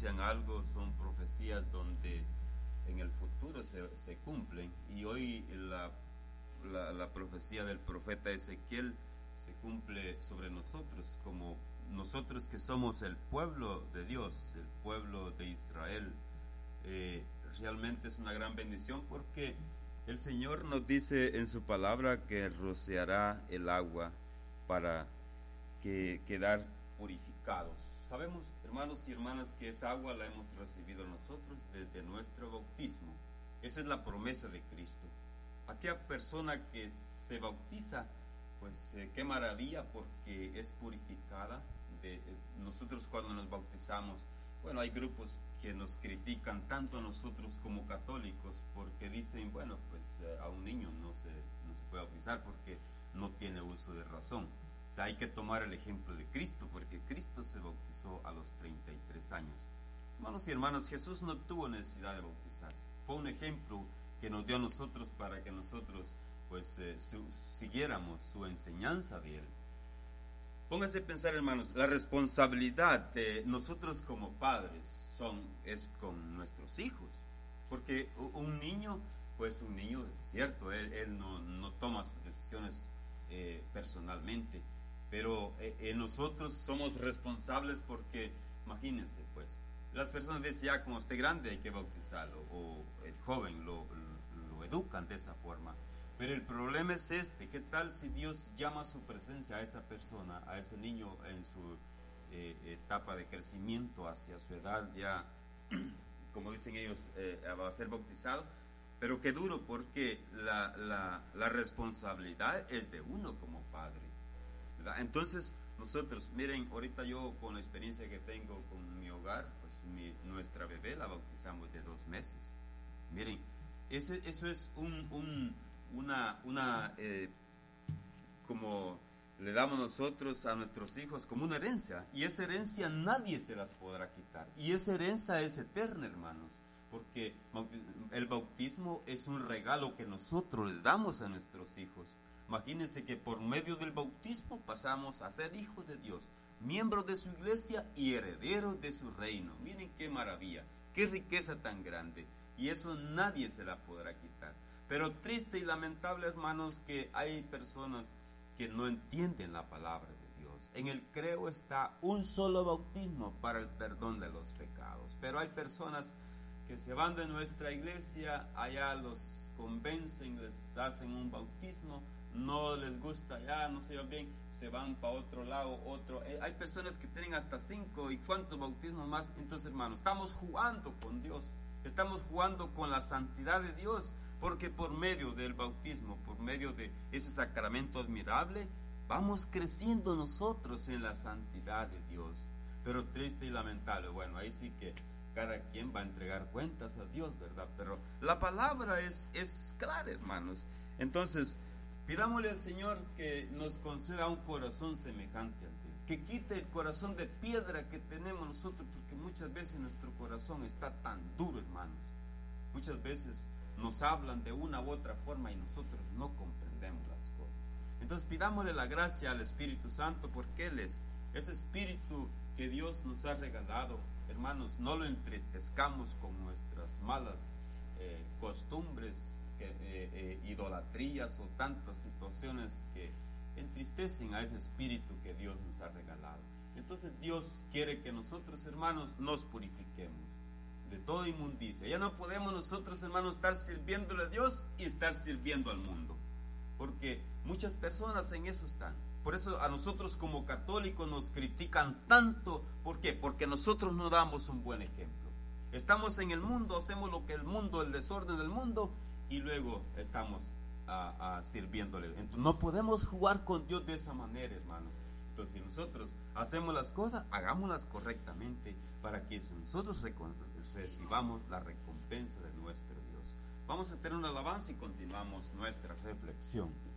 anuncian algo, son profecías donde en el futuro se cumplen. Y hoy la profecía del profeta Ezequiel se cumple sobre nosotros, como nosotros que somos el pueblo de Dios, el pueblo de Israel. Realmente es una gran bendición, porque el Señor nos dice en su palabra que rociará el agua para quedar purificados. Sabemos, hermanos y hermanas, que esa agua la hemos recibido nosotros desde nuestro bautismo. Esa es la promesa de Cristo. Aquella persona que se bautiza, pues qué maravilla, porque es purificada. Nosotros cuando nos bautizamos, bueno, hay grupos que nos critican tanto a nosotros como católicos, porque dicen, bueno, pues a un niño no se puede bautizar porque no tiene uso de razón. O sea, hay que tomar el ejemplo de Cristo, porque Cristo se bautizó a los 33 años. Hermanos y hermanas, Jesús no tuvo necesidad de bautizarse. Fue un ejemplo que nos dio a nosotros para que nosotros pues siguiéramos su enseñanza de Él. Pónganse a pensar, hermanos, la responsabilidad de nosotros como padres es con nuestros hijos. Porque un niño, pues un niño, es cierto, él no toma sus decisiones personalmente, pero nosotros somos responsables, porque imagínense, pues las personas dicen, ya como esté grande hay que bautizarlo, o el joven lo educan de esa forma. Pero el problema es ¿qué tal si Dios llama a su presencia a esa persona, a ese niño en su etapa de crecimiento, hacia su edad ya, como dicen ellos, va a ser bautizado? Pero qué duro, porque la responsabilidad es de uno como padre, ¿verdad? Entonces nosotros, miren, ahorita yo con la experiencia que tengo con mi hogar, pues nuestra bebé la bautizamos de 2 meses. Miren, eso es como le damos nosotros a nuestros hijos como una herencia, y esa herencia nadie se las podrá quitar, y esa herencia es eterna, hermanos, porque el bautismo es un regalo que nosotros le damos a nuestros hijos. Imagínense que por medio del bautismo pasamos a ser hijos de Dios, miembros de su iglesia y herederos de su reino. Miren qué maravilla, qué riqueza tan grande, y eso nadie se la podrá quitar. Pero triste y lamentable, hermanos, que hay personas que no entienden la palabra de Dios. En el credo está un solo bautismo para el perdón de los pecados, pero hay personas que se van de nuestra iglesia, allá los convencen, les hacen un bautismo, no les gusta, ya no se va bien, se van para otro lado, otro. Hay personas que tienen hasta 5 y cuántos bautismos más. Entonces, hermanos, estamos jugando con Dios, estamos jugando con la santidad de Dios, porque por medio del bautismo, por medio de ese sacramento admirable, vamos creciendo nosotros en la santidad de Dios. Pero triste y lamentable, bueno, ahí sí que cada quien va a entregar cuentas a Dios, ¿verdad? Pero la palabra es clara, hermanos. Entonces, pidámosle al Señor que nos conceda un corazón semejante a Él, que quite el corazón de piedra que tenemos nosotros, porque muchas veces nuestro corazón está tan duro, hermanos. Muchas veces nos hablan de una u otra forma y nosotros no comprendemos las cosas. Entonces pidámosle la gracia al Espíritu Santo, porque Él es ese Espíritu que Dios nos ha regalado. Hermanos, no lo entristezcamos con nuestras malas costumbres, idolatrías o tantas situaciones que entristecen a ese Espíritu que Dios nos ha regalado. Entonces Dios quiere que nosotros, hermanos, nos purifiquemos de toda inmundicia. Ya no podemos nosotros, hermanos, estar sirviéndole a Dios y estar sirviendo al mundo, porque muchas personas en eso están. Por eso a nosotros como católicos nos critican tanto. ¿Por qué? Porque nosotros no damos un buen ejemplo. Estamos en el mundo, hacemos lo que el mundo, el desorden del mundo, y luego estamos sirviéndole. Entonces no podemos jugar con Dios de esa manera, hermanos. Entonces, si nosotros hacemos las cosas, hagámoslas correctamente, para que nosotros recibamos la recompensa de nuestro Dios. Vamos a tener una alabanza y continuamos nuestra reflexión.